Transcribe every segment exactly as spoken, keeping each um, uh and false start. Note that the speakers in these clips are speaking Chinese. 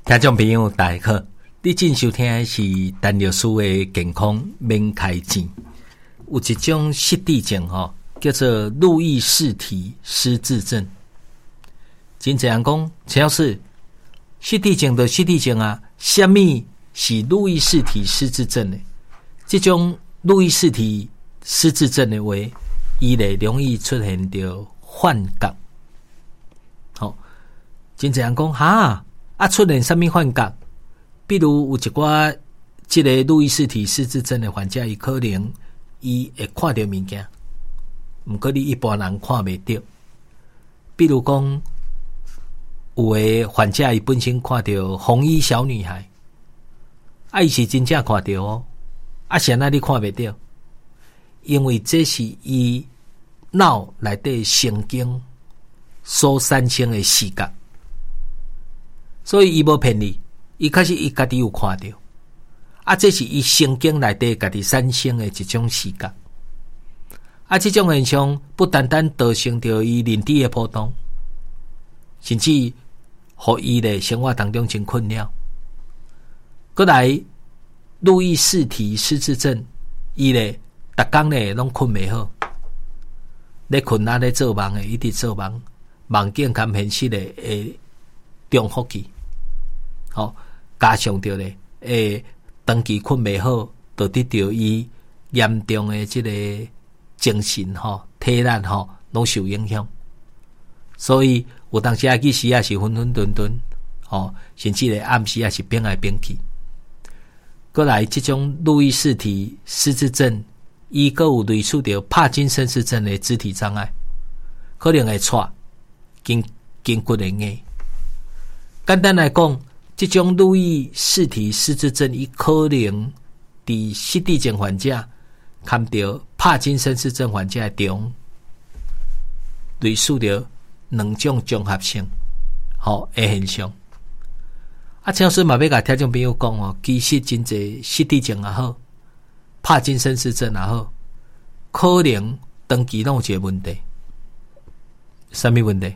听众朋友大家好，你正收听的是陈律师的健康免开钱。有一种失智症吼，叫做路易氏体失智症。真侪人讲，陈老师，失智症就失智症啊，什么是路易氏体失智症呢？这种路易氏体失智症的话，伊咧容易出现着幻觉。好，真侪人讲哈。啊，出现什么幻觉？比如有一寡这个路易氏体失智症的患者，伊可能伊会看到物件，毋过你一般人看袂到。比如讲，有诶患者伊本身看到红衣小女孩，啊，伊是真正看到哦，啊，是安那你看袂到？因为这是伊脑内底神经所产生的视觉。所以伊无骗你，伊开始伊家己有看到，啊，这是伊神经内底家己产生的一种视觉，啊，这种现象不单单造成着伊认知的波动，甚至互伊的生活当中真困扰。过来，路易氏体失智症，伊咧逐工咧拢困袂好，咧困啊咧做梦诶，一直做梦，梦境甲现实咧会重复去。好、哦，加上着咧，诶，长期困袂好，就得着伊严重的这个精神吼、哦、体力吼拢受影响，所以有当时啊去时啊是昏昏沌沌，吼、哦，甚至咧暗时啊是变来变去。过来，这种路易氏体失智症，伊阁有类似着帕金森氏症的肢体障碍，可能会错筋筋骨的硬。简单来讲，这种路易氏体失智症，伊可能伫失智症患者看到帕金森氏症患者中，类似着两种综合性好的现象。啊，陈老师嘛要甲听众朋友讲哦，其实真侪失智症也好，帕金森氏症也好，可能长期拢有一个问题，什么问题？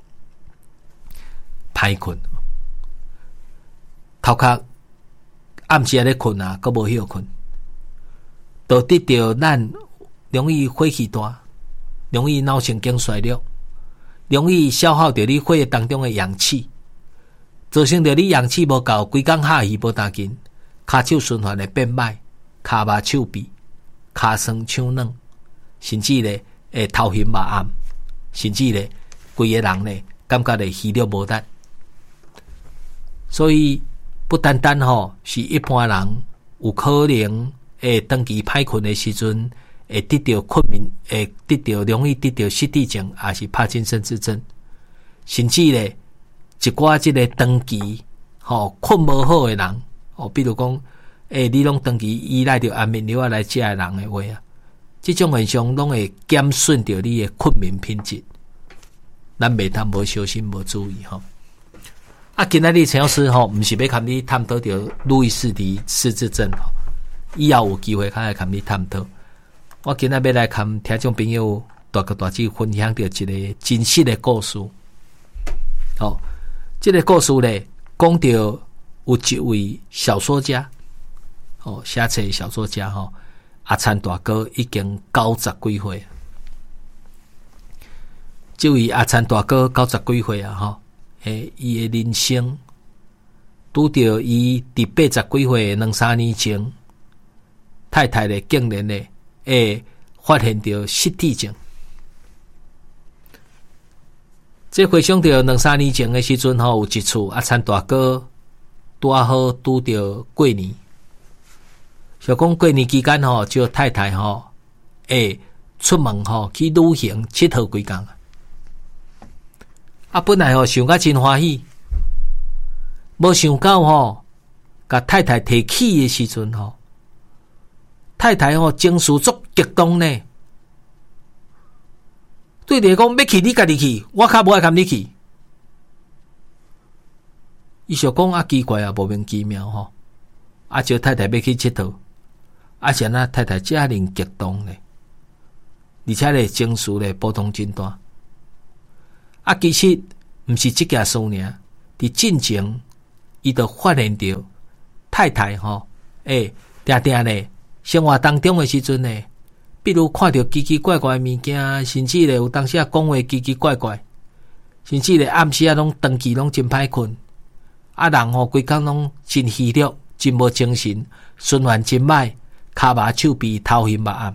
歹困。头壳暗时咧困啊，阁无休困，导致着咱容易火气大，容易脑神经衰弱，容易消耗着你血液当中的氧气，造成着你氧气无够，规工下气无打紧，骹手循环会变歹，骹麻手痹，骹酸手软，甚至咧会头晕目暗，甚至咧规个人咧感觉咧虚弱无力，所以。不单单吼是一般人有可能会长期歹困的时阵，会得到困眠，会得到容易得到失智症，也是帕金森氏症，甚至咧一寡即个长期吼困无好的人，哦，比如讲，诶，你拢长期依赖着安眠药来食的人的话啊，这种现象拢会减损着你的困眠品质，咱袂当无小心无注意吼。啊，今仔日陈老师吼，毋是要甲你探讨着路易氏体失智症吼，以后有机会较来甲你探讨。我今仔要来甲听众朋友大哥大姐分享着一个真实的故事。哦，这个故事咧，讲到有一位小说家，哦，写册小说家吼，阿灿大哥已经九十几岁，这位阿灿大哥九十几岁啊，吼。诶，伊的人生拄着伊伫八十几岁两三年前，太太咧竟然咧会发现着失智症。这回想着两三年前的时阵吼，有一次阿灿大哥拄好拄着过年，想讲过年期间吼，就太太吼会出门吼去旅行佚佗几工。啊，本来吼想甲真欢喜，无想到吼，甲太太提起的时阵吼，太太吼情绪足激动呢。对你讲要去你家己去，我较无爱跟你去。伊想讲啊奇怪啊，莫名其妙吼，啊叫太太要去佚佗，啊是那太太遮尔激动呢，而且咧情绪咧波动真大。啊，其实毋是即件事尔，伫进前伊就发现到太太吼，诶，定定咧生活当中的时阵呢，比如看到奇奇怪怪的物件，甚至咧有当时啊讲话奇奇怪怪，甚至咧暗时啊拢长期拢真歹困，啊人吼规工拢真虚弱，真无精神，循环真歹，骹麻手臂头晕目暗，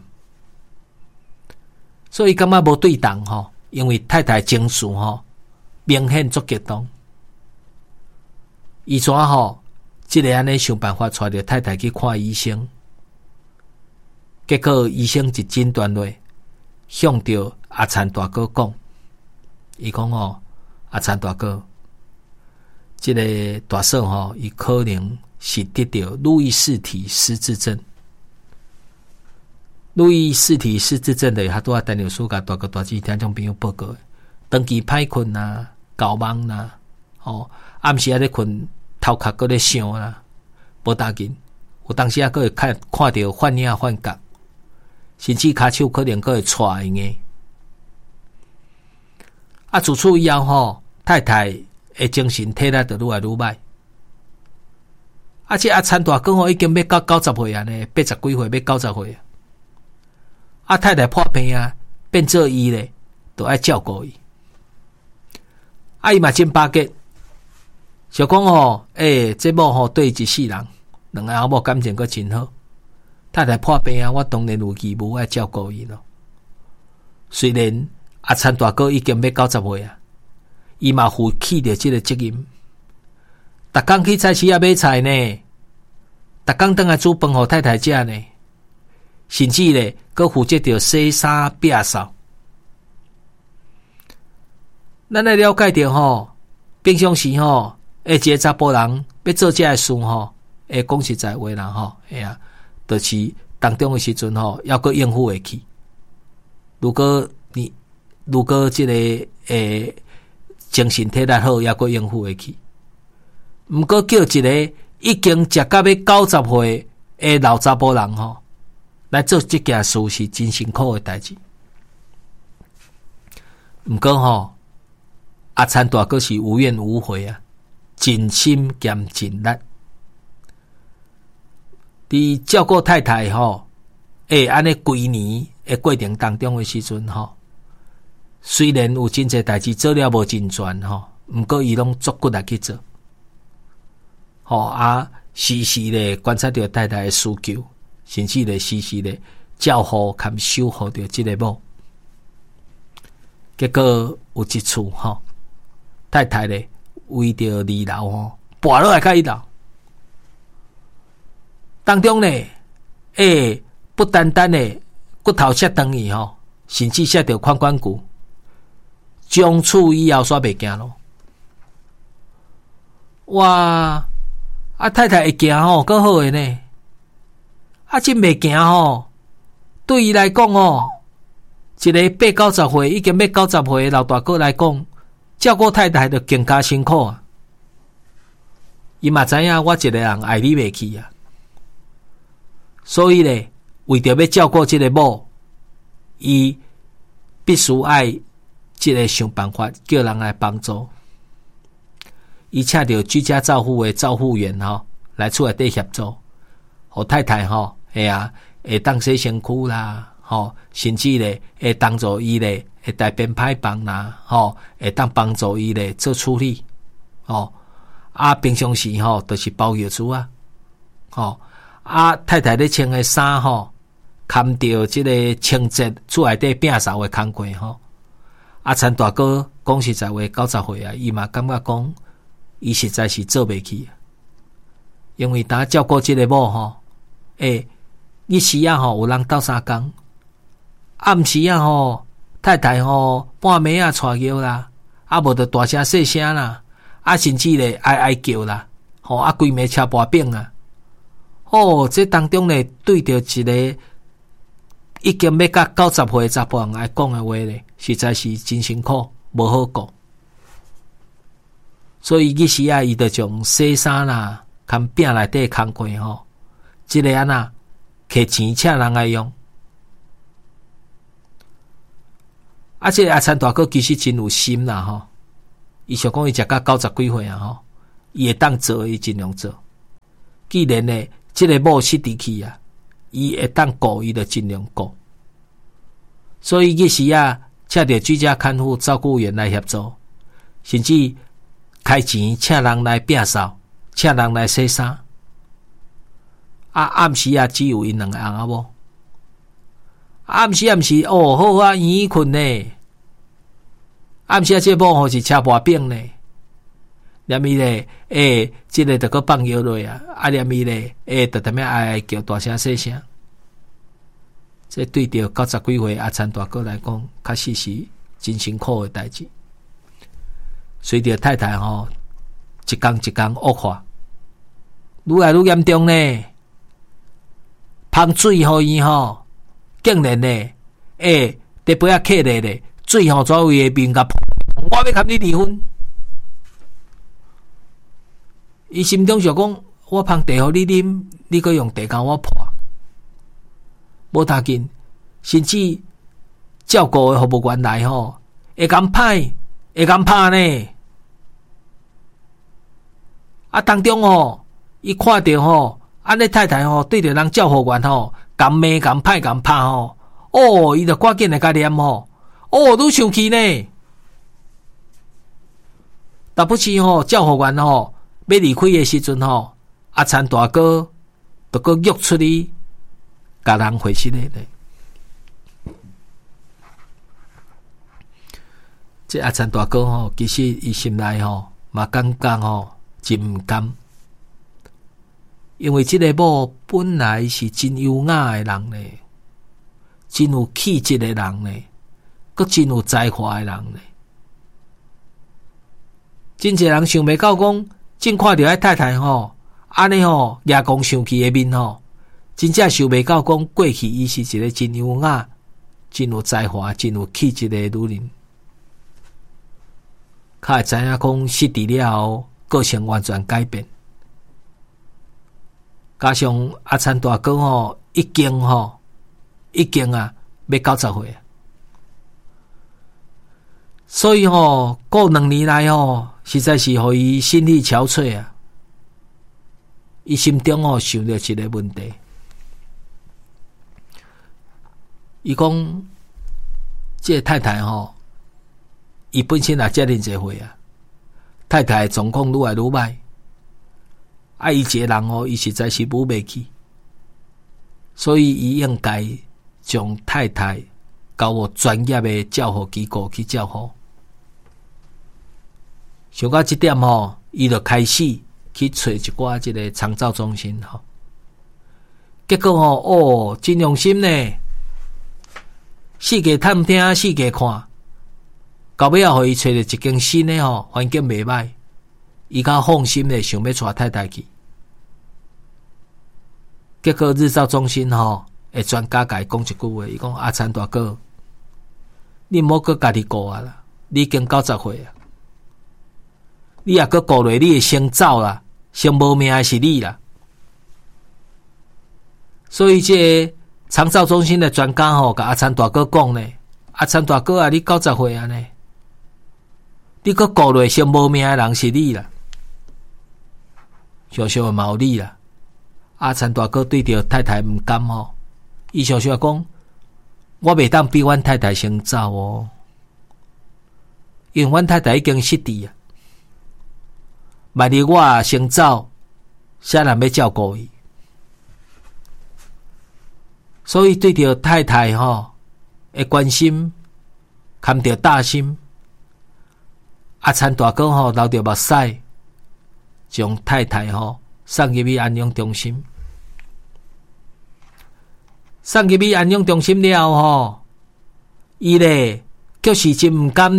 所以感觉无对当吼，因为太太情绪吼明显足激动，伊怎吼，即个安尼想办法带着太太去看医生。结果医生一诊断落，向着阿田大哥讲，伊讲吼，阿田大哥，即、这个大嫂吼，伊可能是得到路易氏体失智症。路易氏体失智症的，他拄啊陈律师甲大哥大姐听众朋友报告，长期歹困呐、搞梦呐，哦，暗时啊咧困，头壳搁咧想啦，无要紧，有当时啊搁会看看到幻影幻觉。甚至骹手可能佫会喘硬。啊，自此以后吼，太太的精神体力就愈来愈歹。啊，这阿田大哥吼已经要到九十岁啊呢，八十几岁要九十岁啊。啊，太太破病啊，变做伊咧，都爱照顾伊。啊，伊嘛真巴结，想讲吼，诶、欸，这某吼对一世人，两个后某感情佫真好。太太破病啊，我当然有义务爱照顾伊咯。虽然阿田大哥已经要九十岁啊，伊嘛负起着这个责任。逐工去菜市啊买菜呢，逐工倒来煮饭互太太食呢，甚至咧，佮负责着洗衫、打扫。咱来了解着吼，平常时吼，诶，一个查甫人要做这个事吼，诶，讲实在话啦吼，哎呀。就是当中的时阵吼，要搁应付会去。如果你如果这个诶精神体力好，要搁应付会去。毋过叫一个已经食到要九十岁的老查甫人吼，来做这件事是真辛苦的代志。毋过吼，阿田大哥是无怨无悔啊，尽心兼尽力。伫照顾太太吼，诶，安尼几年诶过程当中诶时阵吼，虽然有真侪代志做了无尽全吼，毋过伊拢足骨力去做，吼啊，时时咧观察着太太诶需求，甚至咧时时咧照顾兼守护着即个某。结果有一次吼，太太咧为着二楼吼，跋落来甲伊楼。当中呢，诶，不单单呢骨头摔断去吼，甚至摔到髋关节，从此以后煞袂行咯。哇！啊太太会行吼，够好诶呢。啊，真袂行吼，对伊来讲吼，一个八九十岁已经要九十岁诶老大哥来讲，照顾太太就更加辛苦啊。伊嘛知影我一个人爱你袂去啊。所以咧，为着要照顾这个某，伊必须爱这个想办法叫人来帮助。伊请到居家照护的照护员吼，来厝内底协助，互太太吼，哎啊，会当洗身躯啦，吼，甚至咧会当助伊咧会带便歹帮啦，吼，会当帮助伊咧做处理，吼，啊，平常时吼都是包药珠啊，吼。啊，太太咧穿诶衫吼，看到即个清洁厝内底摒扫诶工课吼。阿田大哥讲实在话，九十岁啊，伊嘛感觉讲，伊实在是做袂起，因为当照顾即个某吼，诶、欸，日时啊吼有人斗相共，暗时啊吼太太吼半暝啊带叫啦，啊无就大声细声啦，啊甚至咧哀哀叫啦，吼啊规暝车跋柄啊。哦，这当中咧，对着一个已经要到九十岁查甫人来讲的话咧，实在是真辛苦，无好过。所以伊时啊，伊就从洗衫啦、看饼内底工课吼，即个安那，摕钱请人来用。啊，这个阿田大哥其实真有心啦吼，伊想讲伊食到九十几岁啊吼， 伊会当做伊尽量做。既然呢，即个某失伫去啊，伊会当顾伊就尽量顾。所以迄时啊，请着居家看护照顾员来协助，甚至开钱请人来摒扫，请人来洗衫。啊，暗时啊，只有因两个翁仔某。暗时暗时哦，好啊，圆困呢。暗时啊，这某吼是车跋饼呢。念伊咧，诶，即、这个着个放药落啊，啊念伊咧，诶，着踮遐哀哀叫大声细声。这对着九十几岁阿田大哥来讲，确实是真辛苦的代志。随着太太吼、哦，一天一天恶化，愈来愈严重呢。芳水互伊吼，竟然呢，诶，伫杯仔客咧咧，水吼左位的面甲，我要甲你离婚。伊心中想讲，我芳茶互你啉，你阁用茶甲我破，无要紧，甚至照顾的服务员来吼，会敢歹，会敢拍呢。啊，当中吼，伊看到吼，安尼太太吼对着人照服务员吼，敢骂、敢歹、敢拍吼，哦，伊就赶紧来甲念吼，哦，愈生气呢。但不是吼，照服务员吼。要离开的时阵吼，阿田大哥就搁约出去，甲人回信咧。这阿田大哥吼，其实伊心内吼嘛感觉吼真毋甘，因为这个某本来是真优雅的人咧，真有气质的人咧，搁真有才华的人咧，真侪人想袂到讲。正看到迄太太吼，安尼吼牙光生气的面吼，真正想袂到讲过去伊是一个真优雅、真有才华、真有气质的女人。较会知影讲失智了后，个性完全改变。加上阿田大哥吼，已经吼，已经啊要九十岁，所以吼过两年来吼。实在是互伊心力憔悴啊！伊心中哦想到一个问题，伊讲，这个太太吼，伊本身也遮尔侪岁啊，太太状况愈来愈歹，啊，伊一个人哦，伊实在是扶袂起，所以伊应该将太太交予专业的照护机构去照护。想到这点吼，伊就开始去找一寡这个长照中心吼。结果吼，哦，真用心呢，四界探听，四界看，到尾啊，互伊找着一间新的吼，环境袂歹，伊较放心的想要带太太去。结果日照中心吼，诶，专家甲伊讲一句话，伊讲阿田大哥，你莫阁家己顾啊啦，你已经九十岁啊。你也阁顾虑你会先走啦，先无命的是你啦。所以这个长照中心的专家吼，甲阿田大哥讲呢，阿田大哥啊，你九十岁啊呢，你阁顾虑先无命的人是你啦，小小的毛理啦。阿田大哥对着太太毋甘吼，伊小小讲，我袂当逼阮太太先走哦，因为阮太太已经失智啊。万一我先走，谁人要照顾伊？所以对着太太吼，会关心，看着大心。阿田大哥吼流着目屎，将太太吼送入去安养中心。送入去安养中心了后吼，伊咧就是真毋甘呢。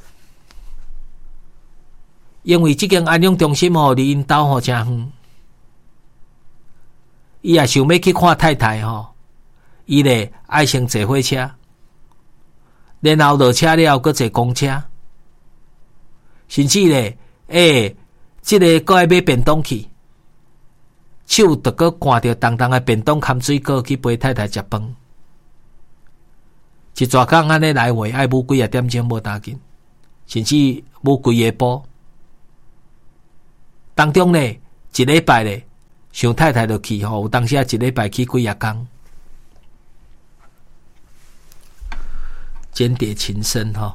因为这间安养中心吼离因兜吼真远，伊也想要去看太太吼，伊咧爱先坐火车，然后落车了搁坐公车，甚至咧，诶、欸，这个搁爱买便当去，手得搁赶着重重的便当含水果去陪太太食饭，一抓工安尼来回爱舞几啊点钟无打紧，甚至舞几个步。 当中呢，一礼拜咧，想太太就去吼，有当时啊一礼拜去几啊工，间谍情深吼，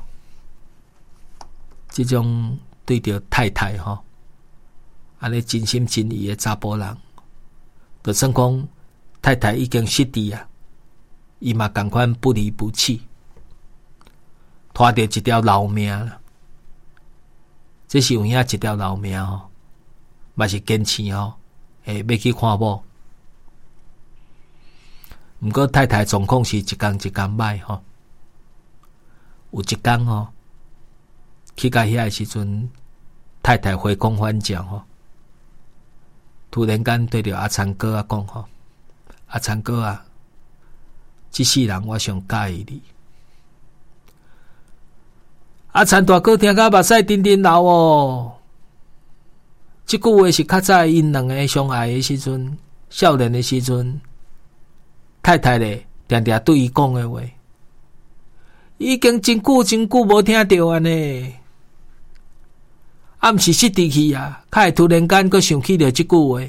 这种对着太太吼，安尼真心真意的查甫人，就算讲太太已经失智啊，伊嘛同款不离不弃，拖着一条老命啦。这是有影一条老命吼，嘛是坚持吼，诶，要去看某。毋过太太状况是一工一工歹吼，有一工吼，去到遐的时阵，太太回光返照吼，突然间对着阿参哥啊讲吼，阿参哥啊，这世人我上介意你。阿参大哥听甲目屎沉沉流哦，这句话是较早因两个相爱的时阵，少年的时阵，太太咧常常对伊讲的话，已经真久真久无听到啊呢。啊，毋是失智去啊，较会突然间佫想起着这句话。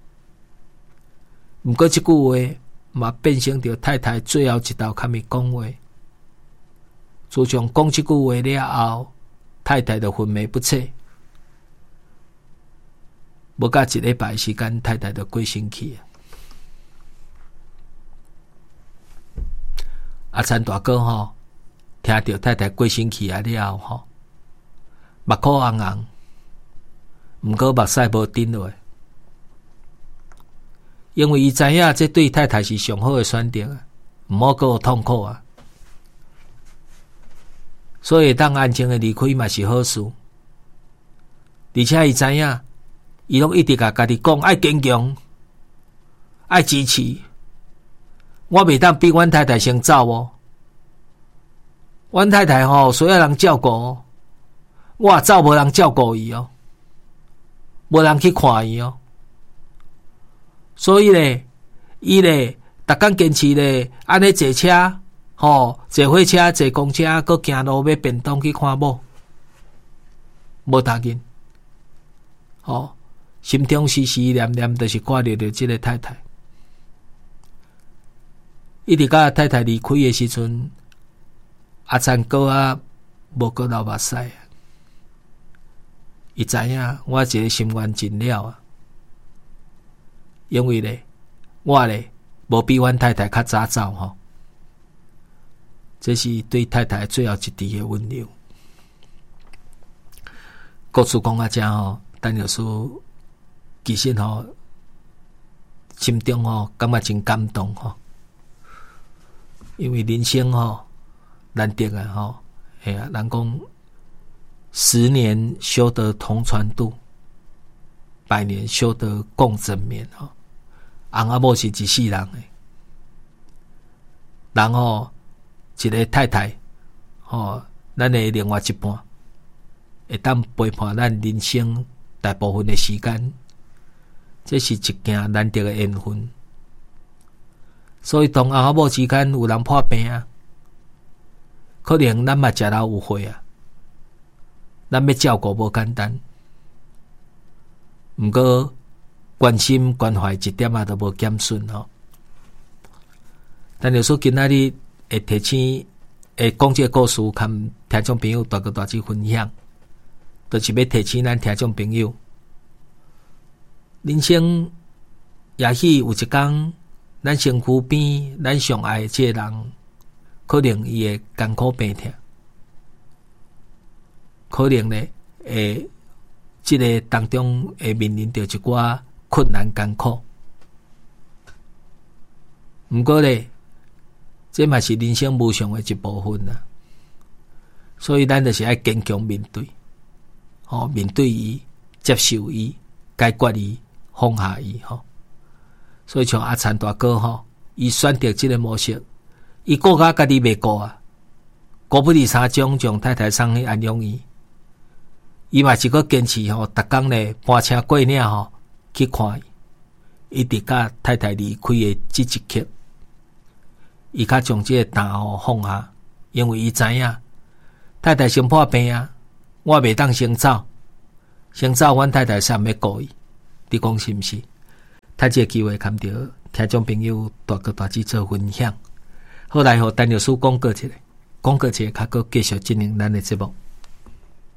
毋过这句话嘛变成着太太最后一道较咪讲话。自从讲这句话了后，太太就昏迷不彻，无到一礼拜时间，太太就过身去啊。阿参大哥吼，听到太太过身去啊了后吼，目眶红红，毋过目屎无滴落，因为伊知影这对太太是上好的选择啊，毋好阁有痛苦啊。所以当安静的离开嘛是好事，而且伊知影，伊拢一直甲家己讲爱坚强，爱支持。我袂当逼阮太太先走哦，阮太太吼需要人照顾，我也走无人照顾伊哦，无人去看伊哦。所以咧，伊咧逐工坚持咧安尼坐车。吼，坐火车、坐公车，佮行路买便当去看某，无搭紧。吼，心中时时念念，就是挂念着这个太太。一直到太太离开的时阵，阿参哥啊，无佮流目屎啊。伊知影我一个心愿尽了啊，因为咧，我咧无比阮太太较早走吼。这是对太太最后一滴的温柔。故事讲啊，这吼，陈老师其实吼，心中吼感觉真感动吼，因为人生吼难得啊吼，哎呀，人讲十年修得同船渡，百年修得共枕眠吼。翁仔某是一世人诶，人吼。一个太太，吼，咱的另外一半，会当陪伴咱人生大部分的时间，这是一件难得的缘分。所以，同翁仔某之间有人破病啊，可能咱嘛食老有岁啊，咱要照顾无简单，毋过关心关怀一点啊都无减损吼。但就说今仔日。会提醒，会讲这个故事，跟听众朋友大个大致分享，就是要提醒咱听众朋友，人生也许有一天，咱身躯边咱上爱的这个人，可能伊会艰苦病痛，可能咧，会这个当中会面临着一寡困难艰苦，毋过咧。这嘛是人生无常的一部分啦，所以咱就是爱坚强面对，吼、哦、面对伊，接受伊，解决伊，放下伊吼。所以像阿参大哥吼，伊选择这个模式，伊顾甲家己袂顾啊，顾不离三种，将太太送去安养院，伊嘛是个坚持吼，逐工咧搬车过岭吼去看伊，一直甲太太离开的这一刻。伊较将这个担吼放下，因为伊知影太太生破病啊，我袂当先走， 先早阮太太上要告伊，你讲是毋是？趁这个机会看到听众朋友大哥大姐做分享，后来互陈律师讲过一个，讲过一个，较搁继续进行咱的节目。